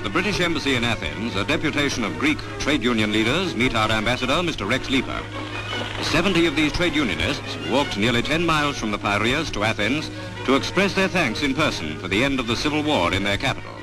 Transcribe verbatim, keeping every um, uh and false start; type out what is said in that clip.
At the British Embassy in Athens, a deputation of Greek trade union leaders meet our ambassador, Mister Rex Leeper. seventy of these trade unionists walked nearly ten miles from the Piraeus to Athens to express their thanks in person for the end of the civil war in their capital.